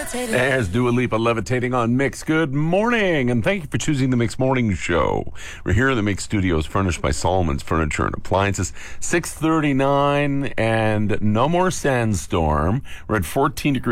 There's Dua Lipa levitating on Mix. Good morning, and thank you for choosing the Mix Morning Show. We're here in the Mix Studios, furnished by Solomon's Furniture and Appliances. 6:39, and no more sandstorm. We're at 14 degrees.